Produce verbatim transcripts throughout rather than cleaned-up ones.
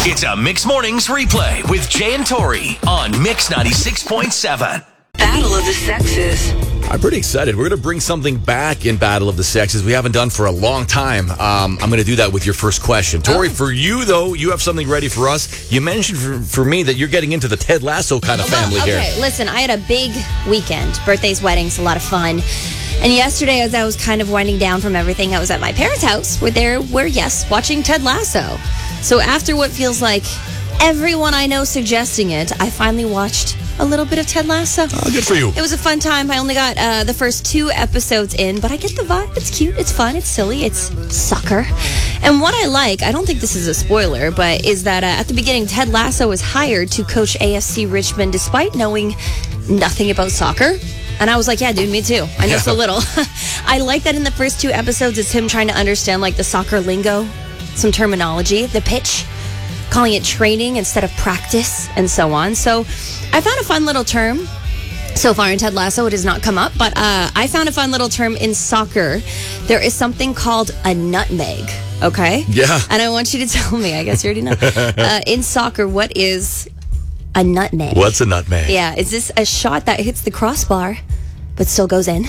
It's a Mix Mornings replay with Jay and Tori on Mix ninety-six point seven. Battle of the Sexes. I'm pretty excited. We're going to bring something back in Battle of the Sexes we haven't done for a long time. Um, I'm going to do that with your first question. Tori, oh. for you, though, you have something ready for us. You mentioned for, for me that you're getting into the Ted Lasso kind of family well, okay. here. Listen, I had a big weekend. Birthdays, weddings, a lot of fun. And yesterday, as I was kind of winding down from everything, I was at my parents' house where they were, yes, watching Ted Lasso. So after what feels like everyone I know suggesting it, I finally watched a little bit of Ted Lasso. Oh, good for you. It was a fun time. I only got uh, the first two episodes in, but I get the vibe. It's cute, it's fun, it's silly, it's soccer. And what I like, I don't think this is a spoiler, but is that uh, at the beginning, Ted Lasso was hired to coach A F C Richmond despite knowing nothing about soccer. And I was like, yeah, dude, me too. I know Yeah. so little. I like that in the first two episodes, it's him trying to understand like the soccer lingo, some terminology, the pitch, calling it training instead of practice, and so on. So I found a fun little term. So far in Ted Lasso, it has not come up, but uh, I found a fun little term in soccer. There is something called a nutmeg, okay? Yeah. And I want you to tell me, I guess you already know. uh, in soccer, what is a nutmeg? What's a nutmeg? Yeah, is this a shot that hits the crossbar but still goes in?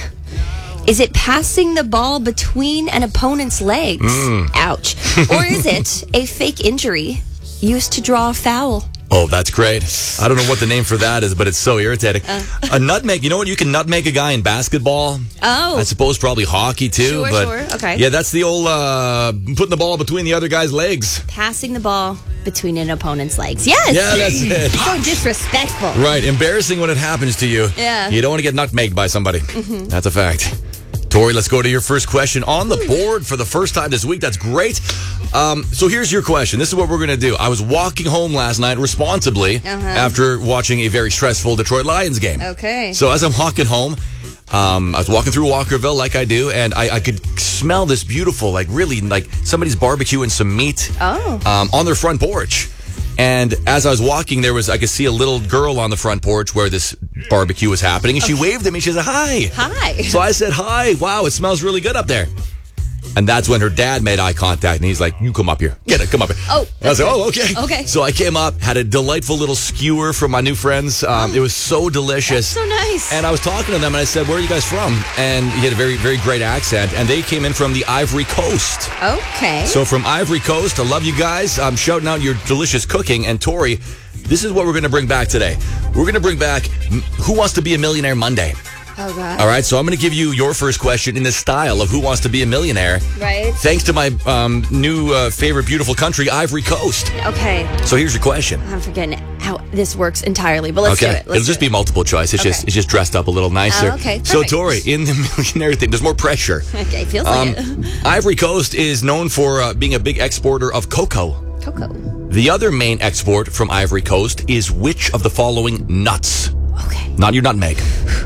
Is it passing the ball between an opponent's legs? Mm. Ouch. Or is it a fake injury used to draw a foul? Oh, that's great. I don't know what the name for that is, but it's so irritating. Uh, a nutmeg, you know what? You can nutmeg a guy in basketball. Oh. I suppose probably hockey, too. Sure, but sure. Okay. Yeah, that's the old uh, putting the ball between the other guy's legs. Passing the ball between an opponent's legs. Yes. Yeah, that's it. So disrespectful. Right. Embarrassing when it happens to you. Yeah. You don't want to get nutmegged by somebody. Mm-hmm. That's a fact. Tori, let's go to your first question on the board for the first time this week. That's great. Um, so here's your question. This is what we're going to do. I was walking home last night responsibly uh-huh. after watching a very stressful Detroit Lions game. Okay. So as I'm walking home, um, I was walking through Walkerville like I do, and I, I could smell this beautiful, like really, like somebody's barbecuing some meat oh. um, on their front porch. And as I was walking, there was I could see a little girl on the front porch where this barbecue was happening, and she okay. waved at me. She said, "Hi." Hi. So I said, "Hi. Wow, it smells really good up there." And that's when her dad made eye contact, and he's like, "You come up here. Get it. Come up here." Oh. I was like, "Oh, okay." Okay. So I came up, had a delightful little skewer from my new friends. Um, it was so delicious. That's so nice. And I was talking to them, and I said, "Where are you guys from?" And he had a very, very great accent, and they came in from the Ivory Coast. Okay. So from Ivory Coast, I love you guys. I'm shouting out your delicious cooking. And Tori, this is what we're going to bring back today. We're going to bring back Who Wants to Be a Millionaire Monday. Oh, God. All right, so I'm going to give you your first question in the style of Who Wants to Be a Millionaire. Right. Thanks to my um, new uh, favorite beautiful country, Ivory Coast. Okay. So here's your question. I'm forgetting how this works entirely, but let's okay. do it. Let's It'll just do be it. multiple choice. It's okay. just it's just dressed up a little nicer. Oh, okay. So Perfect. Tori, in the millionaire thing, there's more pressure. Okay, feels um, like it. Ivory Coast is known for uh, being a big exporter of cocoa. Cocoa. The other main export from Ivory Coast is which of the following nuts? Okay. Not your nutmeg.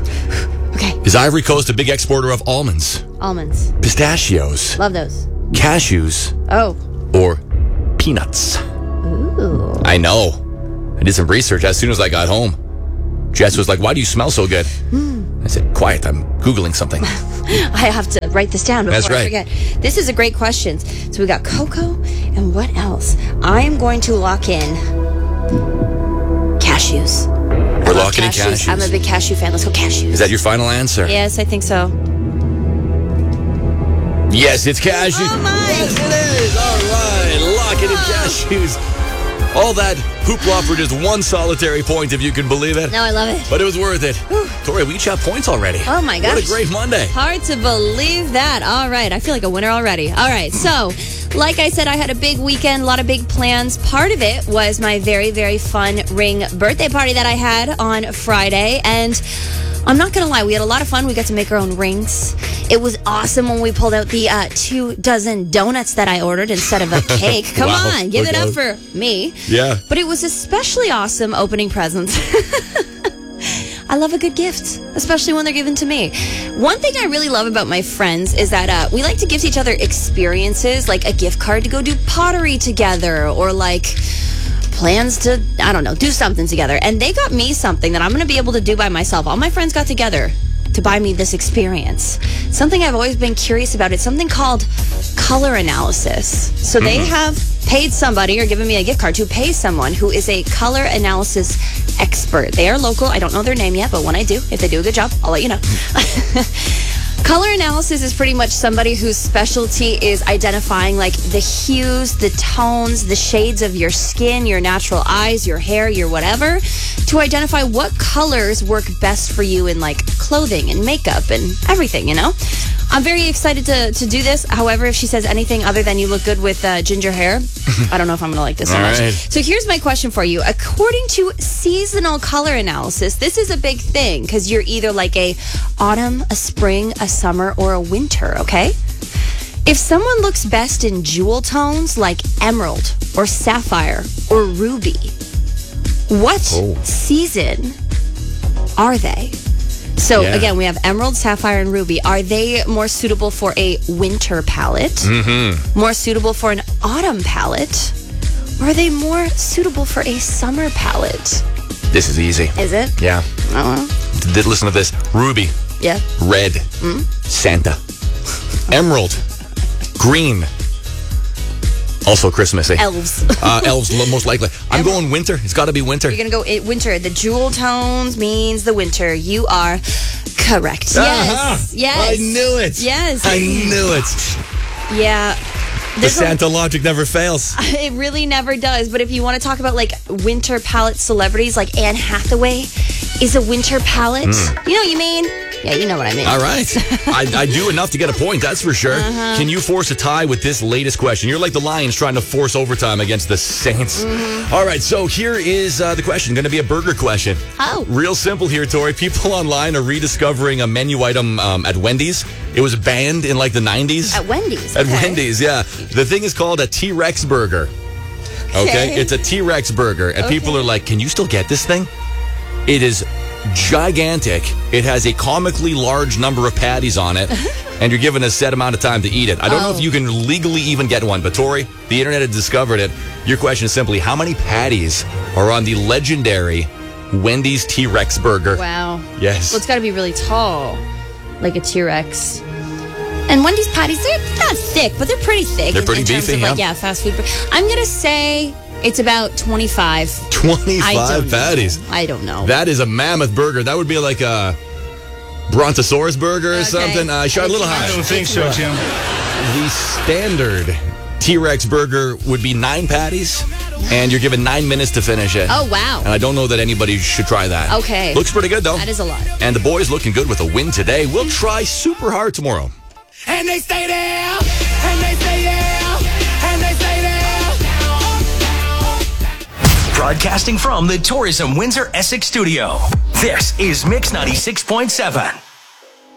Okay. Is Ivory Coast a big exporter of almonds? Almonds. Pistachios? Love those. Cashews? Oh. Or peanuts? Ooh. I know. I did some research as soon as I got home. Jess was like, "Why do you smell so good?" Mm. I said, "Quiet, I'm Googling something." I have to write this down before That's right. I forget. This is a great question. So we got cocoa, and what else? I am going to lock in cashews. We're locking in cashews. I'm a big cashew fan. Let's go cashews. Is that your final answer? Yes, I think so. Yes, it's cashews. Oh, my. Yes, it is. All right, lock it in cashews. All that hoopla for just one solitary point, if you can believe it. No, I love it. But it was worth it. Tori, we each have points already. Oh, my gosh. What a great Monday. Hard to believe that. All right. I feel like a winner already. All right. So, like I said, I had a big weekend, a lot of big plans. Part of it was my very, very fun ring birthday party that I had on Friday. And I'm not going to lie, we had a lot of fun. We got to make our own rings. It was awesome when we pulled out the uh, two dozen donuts that I ordered instead of a cake. Come Wow. on, give okay. it up for me. Yeah. But it was especially awesome opening presents. I love a good gift, especially when they're given to me. One thing I really love about my friends is that uh, we like to give each other experiences, like a gift card to go do pottery together, or like plans to, I don't know, do something together. And they got me something that I'm going to be able to do by myself. All my friends got together to to buy me this experience. Something I've always been curious about. It's something called color analysis. So they have paid somebody or given me a gift card to pay someone who is a color analysis expert. They are local. I don't know their name yet, but when I do, if they do a good job, I'll let you know. Color analysis is pretty much somebody whose specialty is identifying like the hues, the tones, the shades of your skin, your natural eyes, your hair, your whatever, to identify what colors work best for you in like clothing and makeup and everything, you know? I'm very excited to, to do this. However, if she says anything other than you look good with uh, ginger hair, I don't know if I'm going to like this so All much. right. So here's my question for you. According to seasonal color analysis, this is a big thing because you're either like a autumn, a spring, a summer, or a winter, okay? If someone looks best in jewel tones like emerald or sapphire or ruby, what Oh. season are they? So Yeah. again, we have emerald, sapphire, and ruby. Are they more suitable for a winter palette? Mm-hmm. More suitable for an autumn palette? Or are they more suitable for a summer palette? This is easy. Is it? Yeah. Uh-huh. Th- Listen to this. Ruby. Yeah. Red. Santa. Emerald. Green. Also Christmassy. Elves. Uh, elves, lo- most likely. I'm going winter. It's got to be winter. You're going to go in winter. The jewel tones means the winter. You are correct. Yes. Uh-huh. Yes. I knew it. Yes. I knew it. Yeah. The There's a- Santa logic never fails. It really never does. But if you want to talk about like winter palette celebrities, like Anne Hathaway is a winter palette. You know what you mean? Yeah, you know what I mean. All right. I, I do enough to get a point, that's for sure. Uh-huh. Can you force a tie with this latest question? You're like the Lions trying to force overtime against the Saints. Mm-hmm. All right, so here is uh, the question. Going to be a burger question. Oh. Real simple here, Tori. People online are rediscovering a menu item um, at Wendy's. It was banned in like the nineties. At Wendy's. At okay. Wendy's, yeah. The thing is called a T-Rex burger. Okay? Okay. It's a T-Rex burger. And people Okay. are like, can you still get this thing? It is gigantic. It has a comically large number of patties on it. And you're given a set amount of time to eat it. I don't know Oh. if you can legally even get one, but Tori, the internet has discovered it. Your question is simply, how many patties are on the legendary Wendy's T-Rex burger? Wow. Yes. Well, it's got to be really tall, like a T-Rex. And Wendy's patties, they're not thick, but they're pretty thick. They're in- pretty in terms beefy, of, like, yeah. yeah, fast food. I'm going to say it's about twenty-five. I twenty-five don't patties. know. I don't know. That is a mammoth burger. That would be like a Brontosaurus burger or Okay. something. Uh, shot a little high. I don't think so, Jim. The standard T-Rex burger would be nine patties, and you're given nine minutes to finish it. Oh, wow. And I don't know that anybody should try that. Okay. Looks pretty good, though. That is a lot. And the boys looking good with a win today. We'll try super hard tomorrow. And they stay there. And they stay there. And they stay there. Broadcasting from the Tourism Windsor Essex studio. This is Mix ninety-six point seven.